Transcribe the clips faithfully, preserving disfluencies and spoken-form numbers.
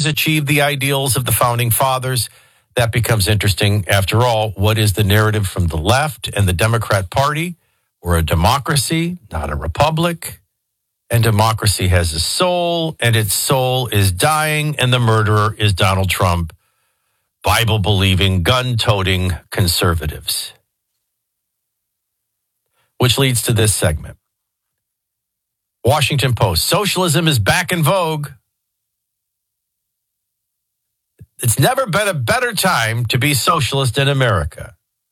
achieved the ideals of the founding fathers? That becomes interesting. After all, what is the narrative from the left and the Democrat Party? We're a democracy, not a republic. And democracy has a soul, and its soul is dying, and the murderer is Donald Trump, Bible-believing, gun-toting conservatives. Which leads to this segment. Washington Post, socialism is back in vogue. It's never been a better time to be socialist in America.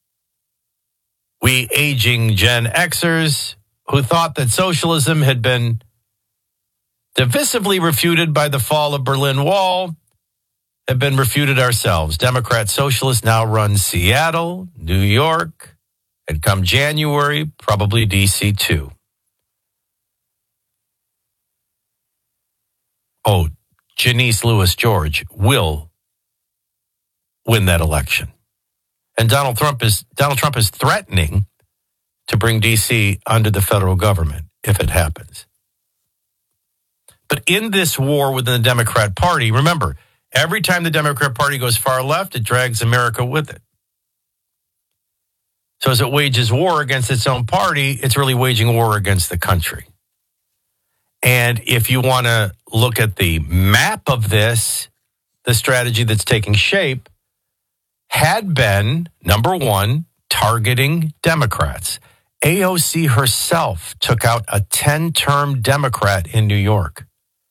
We aging Gen Xers who thought that socialism had been divisively refuted by the fall of Berlin Wall have been refuted ourselves. Democrat socialists now run Seattle, New York, and come January, probably D C too. Oh, Janice Lewis George will win that election. And Donald Trump is Donald Trump is threatening to bring D C under the federal government if it happens. But in this war within the Democrat Party, remember, every time the Democrat Party goes far left, it drags America with it. So as it wages war against its own party, it's really waging war against the country. And if you want to look at the map of this, the strategy that's taking shape had been, number one, targeting Democrats. A O C herself took out a ten-term Democrat in New York.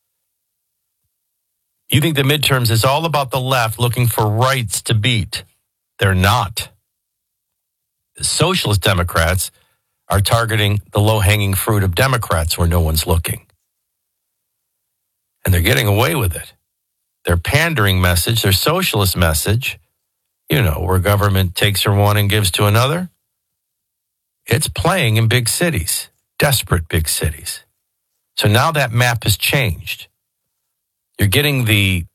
You think the midterms is all about the left looking for rights to beat. They're not. The socialist Democrats are targeting the low-hanging fruit of Democrats where no one's looking. And they're getting away with it. Their pandering message, their socialist message, you know, where government takes from one and gives to another, it's playing in big cities, desperate big cities. So now that map has changed. You're getting the,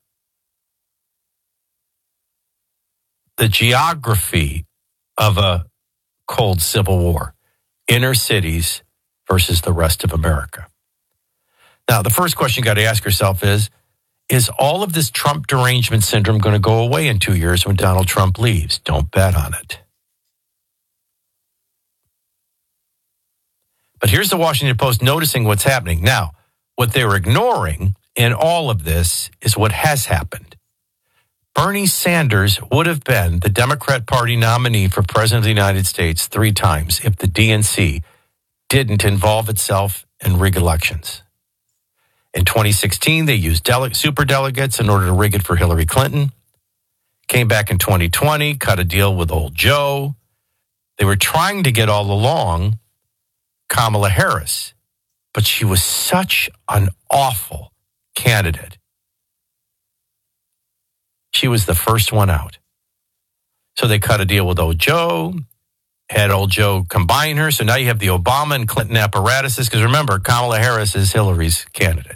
the geography of a cold civil war, inner cities versus the rest of America. Now, the first question you got to ask yourself is, is all of this Trump derangement syndrome going to go away in two years when Donald Trump leaves? Don't bet on it. But here's the Washington Post noticing what's happening. Now, what they're ignoring in all of this is what has happened. Bernie Sanders would have been the Democrat Party nominee for President of the United States three times if the D N C didn't involve itself in rig elections. In twenty sixteen, they used dele- superdelegates in order to rig it for Hillary Clinton. Came back in twenty twenty, cut a deal with old Joe. They were trying to get all along Kamala Harris, but she was such an awful candidate. She was the first one out. So they cut a deal with old Joe, had old Joe combine her. So now you have the Obama and Clinton apparatuses. Because remember, Kamala Harris is Hillary's candidate.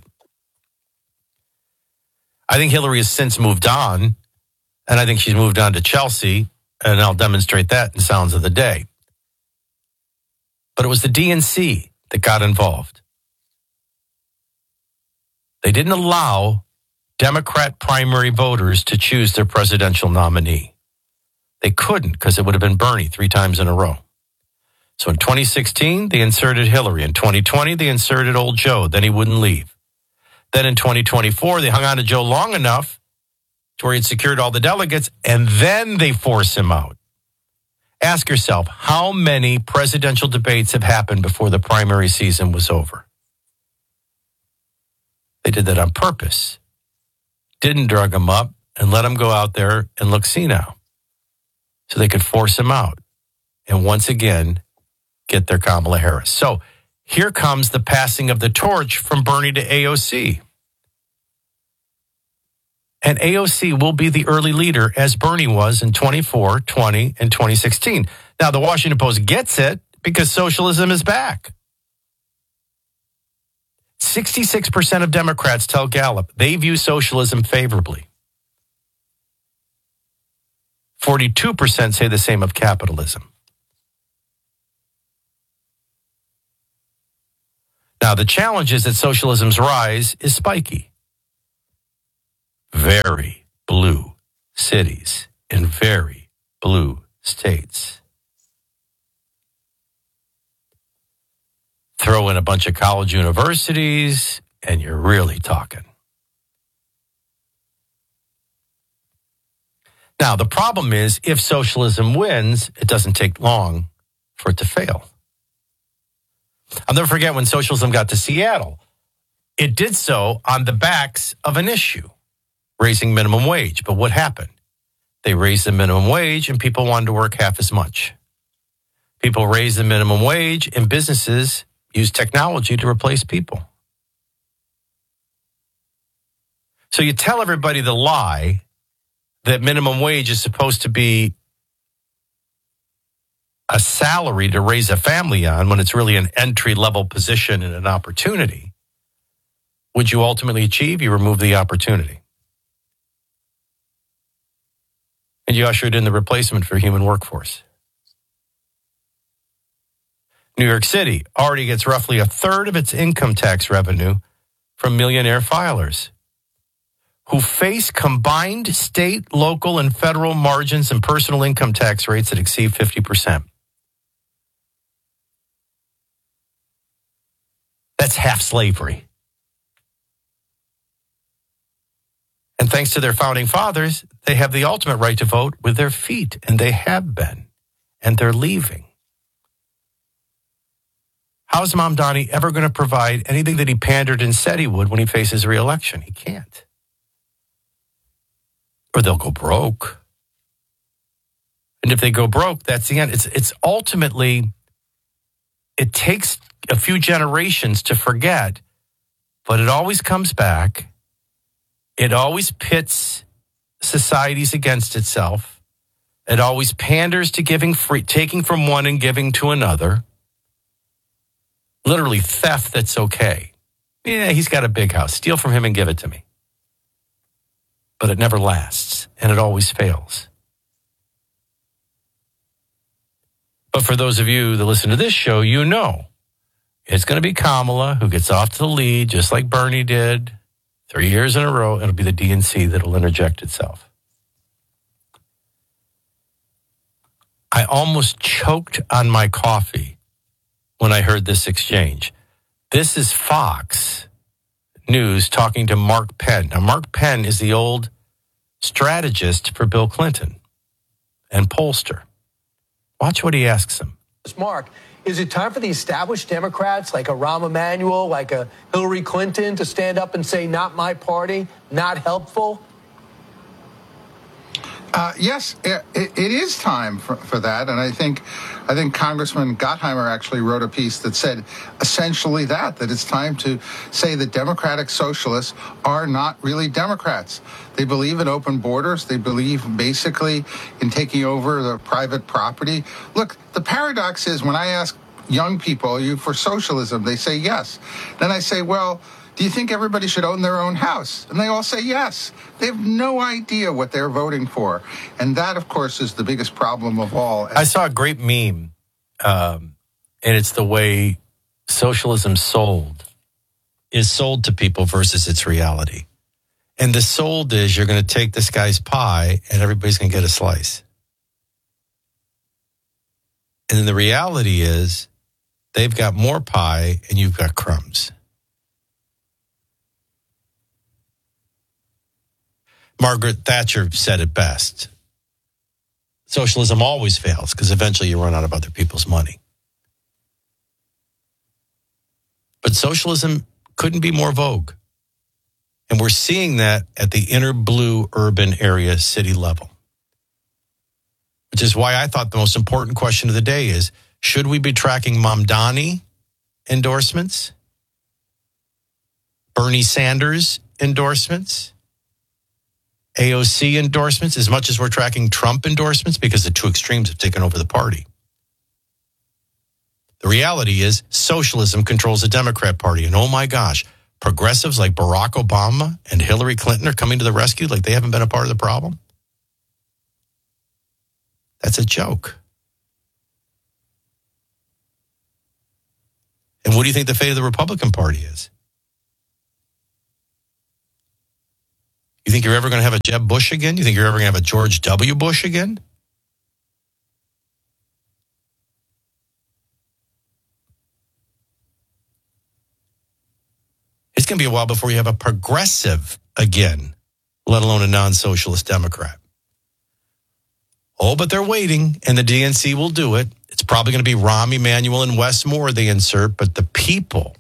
I think Hillary has since moved on. And I think she's moved on to Chelsea. And I'll demonstrate that in Sounds of the Day. But it was the D N C that got involved. They didn't allow Democrat primary voters to choose their presidential nominee. They couldn't because it would have been Bernie three times in a row. So in twenty sixteen, they inserted Hillary. In twenty twenty, they inserted old Joe. Then he wouldn't leave. Then in twenty twenty-four, they hung on to Joe long enough to where he'd secured all the delegates, and then they force him out. Ask yourself, how many presidential debates have happened before the primary season was over? They did that on purpose. Didn't drug him up and let him go out there and look senile. So they could force him out. And once again, get their Kamala Harris. So here comes the passing of the torch from Bernie to A O C. And A O C will be the early leader as Bernie was in twenty-four, twenty, and twenty sixteen. Now, the Washington Post gets it because socialism is back. sixty-six percent of Democrats tell Gallup they view socialism favorably. forty-two percent say the same of capitalism. Now, the challenge is that socialism's rise is spiky. very blue cities in very blue states. Throw in a bunch of college universities, and you're really talking. Now, the problem is, if socialism wins, it doesn't take long for it to fail. I'll never forget when socialism got to Seattle. It did so on the backs of an issue, raising minimum wage. But what happened? They raised the minimum wage and people wanted to work half as much. People raised the minimum wage and businesses used technology to replace people. So you tell everybody the lie that minimum wage is supposed to be a salary to raise a family on when it's really an entry-level position and an opportunity. Would you ultimately achieve? You remove the opportunity. And you ushered in the replacement for human workforce. New York City already gets roughly a third of its income tax revenue from millionaire filers who face combined state, local, and federal margins and personal income tax rates that exceed fifty percent. That's half slavery. And thanks to their founding fathers, they have the ultimate right to vote with their feet, and they have been, and they're leaving. How's Mamdani ever going to provide anything that he pandered and said he would when he faces re-election? He can't. Or they'll go broke. And if they go broke, that's the end. It's it's ultimately, it takes a few generations to forget, but it always comes back. It always pits societies against itself. It always panders to giving free, taking from one and giving to another. Literally theft that's okay. Yeah, he's got a big house. Steal from him and give it to me. But it never lasts, and it always fails. But for those of you that listen to this show, you know it's going to be Kamala who gets off to the lead, just like Bernie did, three years in a row. It'll be the D N C that will interject itself. I almost choked on my coffee when I heard this exchange. This is Fox News talking to Mark Penn. Now, Mark Penn is the old strategist for Bill Clinton and pollster. Watch what he asks him. Mark, is it time for the established Democrats like a Rahm Emanuel, like a Hillary Clinton to stand up and say, not my party, not helpful? Uh, yes, it, it is time for, for that, and I think, I think Congressman Gottheimer actually wrote a piece that said essentially that that it's time to say that Democratic socialists are not really Democrats. They believe in open borders. They believe basically in taking over the private property. Look, the paradox is when I ask young people, are you for socialism? They say yes. Then I say, well, do you think everybody should own their own house? And they all say yes. They have no idea what they're voting for. And that, of course, is the biggest problem of all. I saw a great meme, um, and it's the way socialism sold is sold to people versus its reality. And the sold is you're going to take this guy's pie and everybody's going to get a slice. And then the reality is they've got more pie and you've got crumbs. Margaret Thatcher said it best. Socialism always fails because eventually you run out of other people's money. But socialism couldn't be more vogue. And we're seeing that at the inner blue urban area city level. Which is why I thought the most important question of the day is, should we be tracking Mamdani endorsements? Bernie Sanders endorsements? A O C endorsements as much as we're tracking Trump endorsements because the two extremes have taken over the party. The reality is socialism controls the Democrat Party. And oh my gosh, progressives like Barack Obama and Hillary Clinton are coming to the rescue like they haven't been a part of the problem. That's a joke. And what do you think the fate of the Republican Party is? You think you're ever going to have a Jeb Bush again? You think you're ever going to have a George W. Bush again? It's going to be a while before you have a progressive again, let alone a non-socialist Democrat. Oh, but they're waiting, and the D N C will do it. It's probably going to be Rahm Emanuel and Wes Moore they insert, but the people,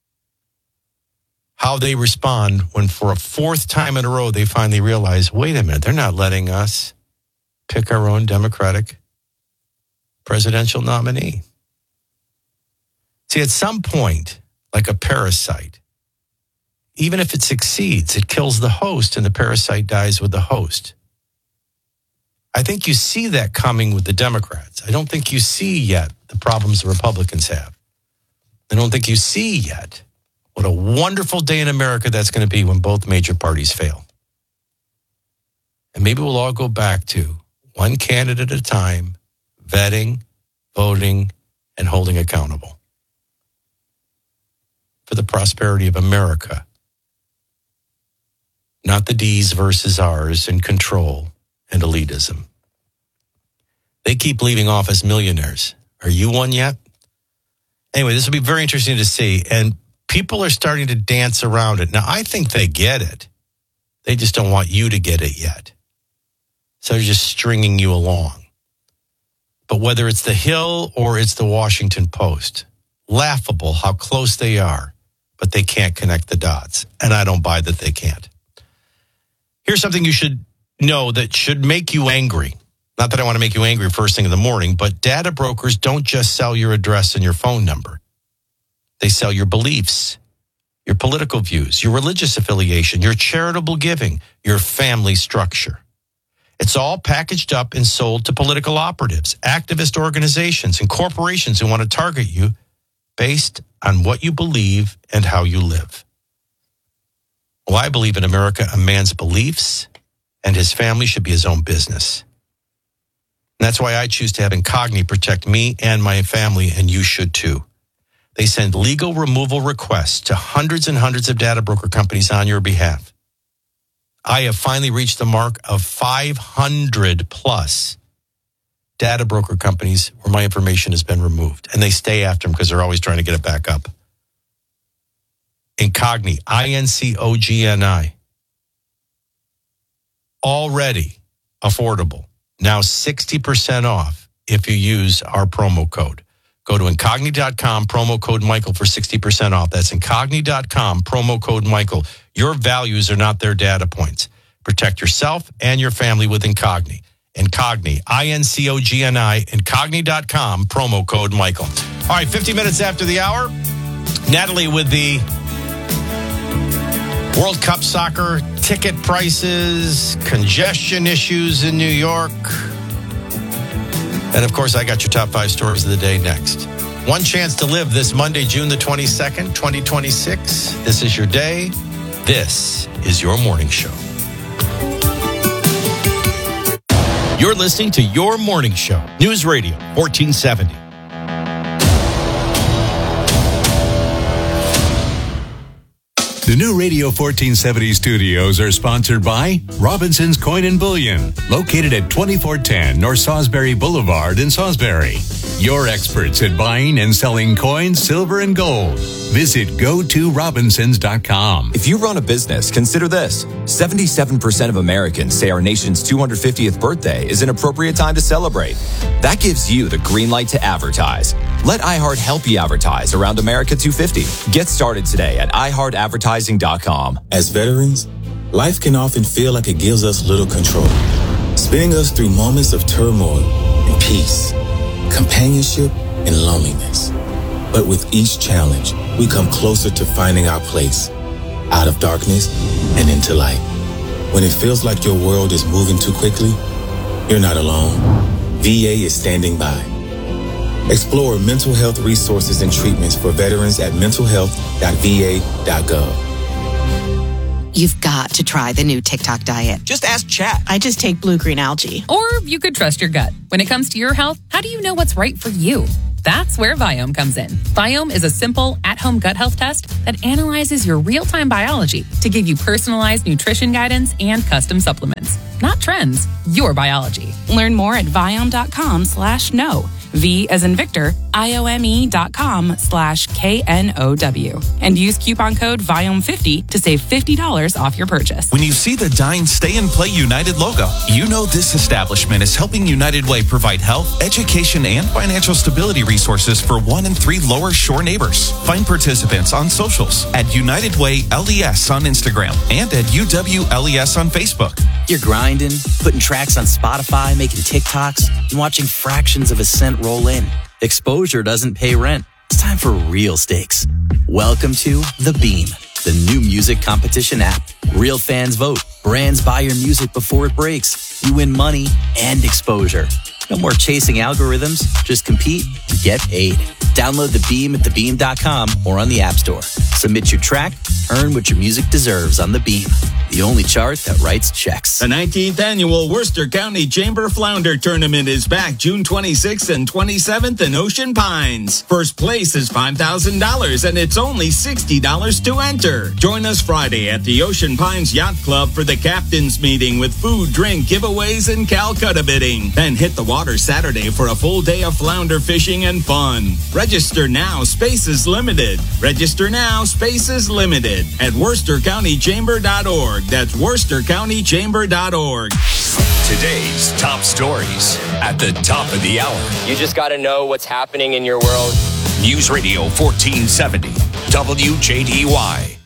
how they respond when for a fourth time in a row they finally realize, wait a minute, they're not letting us pick our own Democratic presidential nominee. See, at some point, like a parasite, even if it succeeds, it kills the host and the parasite dies with the host. I think you see that coming with the Democrats. I don't think you see yet the problems the Republicans have. I don't think you see yet what a wonderful day in America that's going to be when both major parties fail. And maybe we'll all go back to one candidate at a time, vetting, voting, and holding accountable for the prosperity of America. Not the D's versus R's and control and elitism. They keep leaving office millionaires. Are you one yet? Anyway, this will be very interesting to see. And people are starting to dance around it. Now, I think they get it. They just don't want you to get it yet. So they're just stringing you along. But whether it's the Hill or it's the Washington Post, laughable how close they are, but they can't connect the dots. And I don't buy that they can't. Here's something you should know that should make you angry. Not that I want to make you angry first thing in the morning, but data brokers don't just sell your address and your phone number. They sell your beliefs, your political views, your religious affiliation, your charitable giving, your family structure. It's all packaged up and sold to political operatives, activist organizations, and corporations who want to target you based on what you believe and how you live. Well, I believe in America, a man's beliefs and his family should be his own business. And that's why I choose to have Incogni protect me and my family, and you should too. They send legal removal requests to hundreds and hundreds of data broker companies on your behalf. I have finally reached the mark of five hundred plus data broker companies where my information has been removed. And they stay after them because they're always trying to get it back up. Incogni, I N C O G N I. Already affordable. Now sixty percent off if you use our promo code. Go to Incogni dot com, promo code Michael for sixty percent off. That's Incogni dot com, promo code Michael. Your values are not their data points. Protect yourself and your family with Incogni. Incogni, I N C O G N I, Incogni dot com, promo code Michael. All right, fifty minutes after the hour, Natalie with the World Cup soccer ticket prices, congestion issues in New York. And, of course, I got your top five stories of the day next. One chance to live this Monday, June the twenty-second, twenty twenty-six. This is your day. This is your morning show. You're listening to Your Morning Show. News Radio, fourteen seventy. The new Radio fourteen seventy studios are sponsored by Robinson's Coin and Bullion, located at twenty-four ten North Salisbury Boulevard in Salisbury. Your experts at buying and selling coins, silver, and gold. Visit go to robinsons dot com. If you run a business, consider this. seventy-seven percent of Americans say our nation's two hundred fiftieth birthday is an appropriate time to celebrate. That gives you the green light to advertise. Let iHeart help you advertise around America two fifty. Get started today at i heart advertising dot com. As veterans, life can often feel like it gives us little control, spinning us through moments of turmoil and peace, companionship and loneliness. But with each challenge, we come closer to finding our place, out of darkness and into light. When it feels like your world is moving too quickly, you're not alone. V A is standing by. Explore mental health resources and treatments for veterans at mental health dot v a dot gov. You've got to try the new TikTok diet. Just ask Chat. I just take blue-green algae. Or you could trust your gut. When it comes to your health, how do you know what's right for you? That's where Viome comes in. Viome is a simple, at-home gut health test that analyzes your real-time biology to give you personalized nutrition guidance and custom supplements. Not trends, your biology. Learn more at Viome.com slash no. V as in Victor, I-O-M-E dot com slash K-N-O-W. And use coupon code Viome fifty to save fifty dollars off your purchase. When you see the Dine Stay and Play United logo, you know this establishment is helping United Way provide health, education, and financial stability resources for one in three Lower Shore neighbors. Find participants on socials at United Way L E S on Instagram and at U W L E S on Facebook. You're grinding, putting tracks on Spotify, making TikToks, and watching fractions of a cent roll in. Exposure doesn't pay rent. It's time for real stakes. Welcome to The Beam, the new music competition app. Real fans vote. Brands buy your music before it breaks. You win money and exposure. No more chasing algorithms. Just compete and get paid. Download The Beam at the beam dot com or on the App Store. Submit your track, earn what your music deserves on The Beam, the only chart that writes checks. The nineteenth Annual Worcester County Chamber Flounder Tournament is back June twenty-sixth and twenty-seventh in Ocean Pines. First place is five thousand dollars and it's only sixty dollars to enter. Join us Friday at the Ocean Pines Yacht Club for the captain's meeting with food, drink, giveaways, and Calcutta bidding. Then hit the water Saturday for a full day of flounder fishing and fun. Register now, space is limited. Register now, space is limited at worcester county chamber dot org. That's worcester county chamber dot org. Today's top stories at the top of the hour. You just got to know what's happening in your world. News Radio fourteen seventy, W J D Y.